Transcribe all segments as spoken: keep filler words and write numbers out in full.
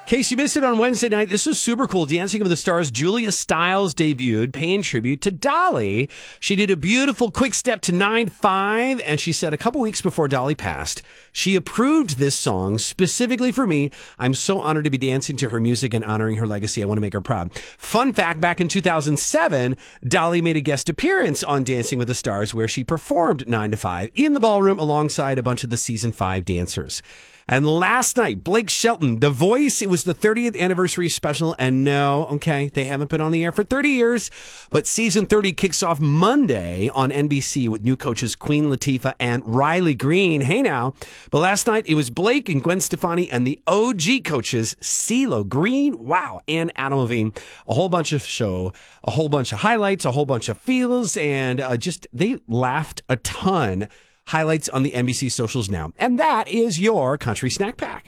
In case you missed it on Wednesday night, this was super cool. Dancing with the Stars, Julia Stiles debuted, paying tribute to Dolly. She did a beautiful quick step to nine five, and she said a couple weeks before Dolly passed, she approved this song specifically for me. I'm so honored to be dancing to her music and honoring her legacy. I want to make her proud. Fun fact, back in two thousand seven, Dolly made a guest appearance on Dancing with the Stars where she performed nine to five in the ballroom alongside a bunch of the season five dancers. And last night, Blake Shelton, The Voice, it was the thirtieth anniversary special. And no, okay, they haven't been on the air for thirty years, but season thirty kicks off Monday on N B C with new coaches Queen Latifah and Riley Green. Hey now. But last night, it was Blake and Gwen Stefani and the O G coaches, CeeLo Green, wow, and Adam Levine. A whole bunch of show, a whole bunch of highlights, a whole bunch of feels, and uh, just they laughed a ton. Highlights on the N B C socials now. And that is your Country Snack Pack.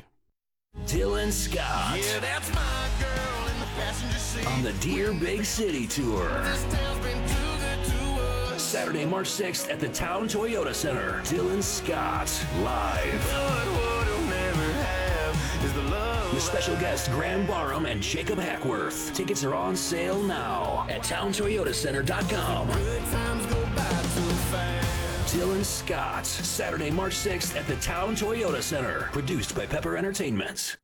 Dylan Scott. Yeah, that's my girl in the passenger seat. On the Dear Big City Tour. This town's been too good to us. Saturday, March sixth at the Town Toyota Center. Dylan Scott live. But what we'll never have is the love. With special guests Graham Barham and Jacob Hackworth. Tickets are on sale now at town toyota center dot com. Good times go by too fast. Dylan Scott, Saturday, March sixth at the Town Toyota Center. Produced by Pepper Entertainment.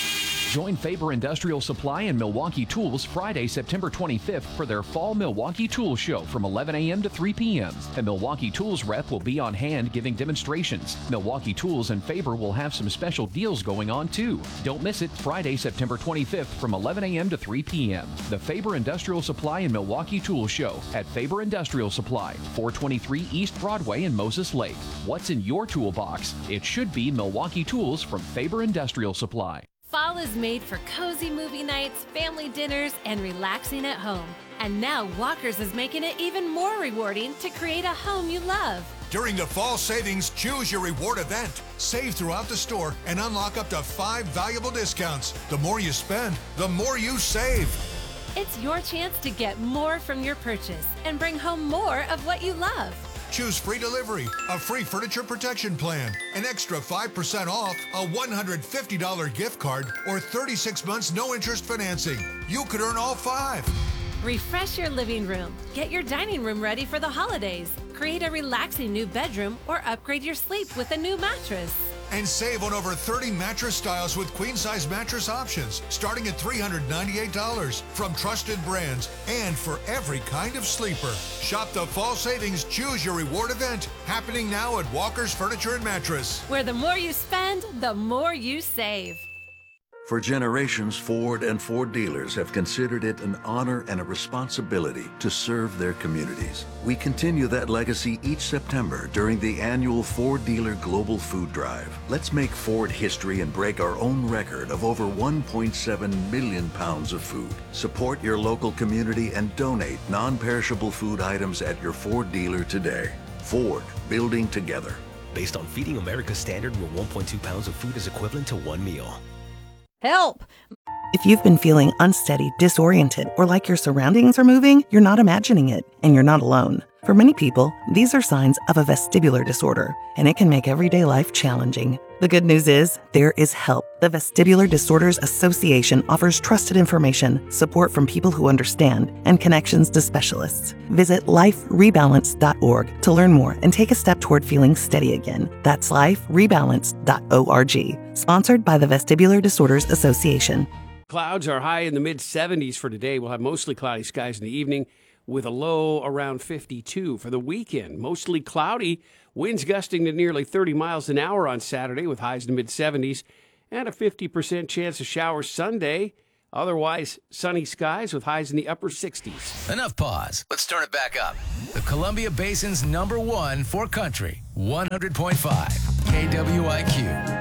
Join Faber Industrial Supply and Milwaukee Tools Friday, September twenty-fifth for their Fall Milwaukee Tools Show from eleven a.m. to three p.m. A Milwaukee Tools rep will be on hand giving demonstrations. Milwaukee Tools and Faber will have some special deals going on too. Don't miss it, Friday, September twenty-fifth from eleven a.m. to three p.m. The Faber Industrial Supply and Milwaukee Tools Show at Faber Industrial Supply, four twenty-three East Broadway in Moses Lake. What's in your toolbox? It should be Milwaukee Tools from Faber Industrial Supply. Fall is made for cozy movie nights, family dinners, and relaxing at home. And now Walker's is making it even more rewarding to create a home you love. During the Fall Savings Choose Your Reward event, save throughout the store and unlock up to five valuable discounts. The more you spend, the more you save. It's your chance to get more from your purchase and bring home more of what you love. Choose free delivery, a free furniture protection plan, an extra five percent off, a one hundred fifty dollars gift card, or thirty-six months no interest financing. You could earn all five. Refresh your living room, get your dining room ready for the holidays, create a relaxing new bedroom, or upgrade your sleep with a new mattress. And save on over thirty mattress styles with queen-size mattress options, starting at three hundred ninety-eight dollars from trusted brands and for every kind of sleeper. Shop the Fall Savings Choose Your Reward event, happening now at Walker's Furniture and Mattress. Where the more you spend, the more you save. For generations, Ford and Ford dealers have considered it an honor and a responsibility to serve their communities. We continue that legacy each September during the annual Ford Dealer Global Food Drive. Let's make Ford history and break our own record of over one point seven million pounds of food. Support your local community and donate non-perishable food items at your Ford dealer today. Ford, building together. Based on Feeding America standard, where one point two pounds of food is equivalent to one meal. Help! If you've been feeling unsteady, disoriented, or like your surroundings are moving, you're not imagining it, and you're not alone. For many people, these are signs of a vestibular disorder, and it can make everyday life challenging. The good news is, there is help. The Vestibular Disorders Association offers trusted information, support from people who understand, and connections to specialists. Visit life rebalance dot org to learn more and take a step toward feeling steady again. That's life rebalance dot org. Sponsored by the Vestibular Disorders Association. Clouds are high in the mid seventies for today. We'll have mostly cloudy skies in the evening with a low around fifty-two. For the weekend, mostly cloudy, winds gusting to nearly thirty miles an hour on Saturday with highs in the mid seventies, and a fifty percent chance of showers Sunday. Otherwise, sunny skies with highs in the upper sixties. Enough pause. Let's turn it back up. The Columbia Basin's number one for country, one hundred point five K W I Q.